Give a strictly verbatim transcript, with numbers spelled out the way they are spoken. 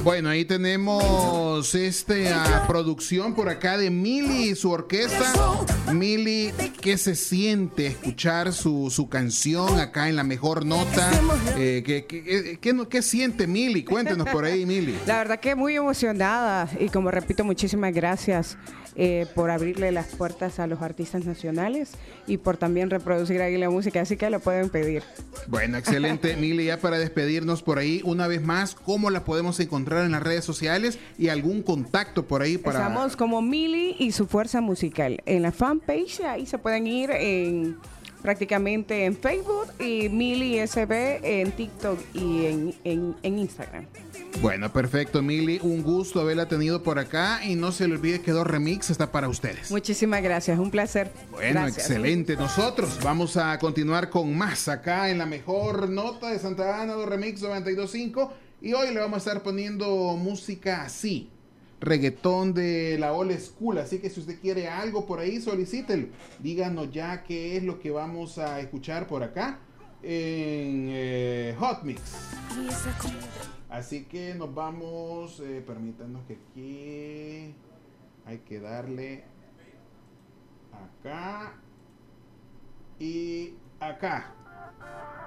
Bueno, ahí tenemos este a producción por acá de Mili y su orquesta. Mili, ¿qué se siente escuchar su, su canción acá en La Mejor Nota? Eh, ¿qué, qué, qué, qué siente Mili? Cuéntenos por ahí, Mili. La verdad que muy emocionada y como repito, muchísimas gracias eh, por abrirle las puertas a los artistas nacionales y por también reproducir ahí la música, así que lo pueden pedir. Bueno, excelente. Mili, ya para despedirnos por ahí, una vez más, ¿cómo la podemos encontrar en las redes sociales y algún contacto por ahí para...? Estamos como Mili y su fuerza musical en la fanpage, ahí se pueden ir en... prácticamente en Facebook y Mili S B en TikTok y en, en, en Instagram. Bueno, perfecto, Mili, un gusto haberla tenido por acá y no se le olvide que Dos Remix está para ustedes. Muchísimas gracias, un placer. Bueno, gracias. Excelente. Nosotros vamos a continuar con más acá en La Mejor Nota de Santa Ana, Dos Remix noventa y dos punto cinco y hoy le vamos a estar poniendo música así. Reggaetón de la old school, así que si usted quiere algo por ahí, solicítelo. Díganos ya qué es lo que vamos a escuchar por acá en eh, Hot Mix. Así que nos vamos, eh, permítanos que aquí hay que darle acá y acá.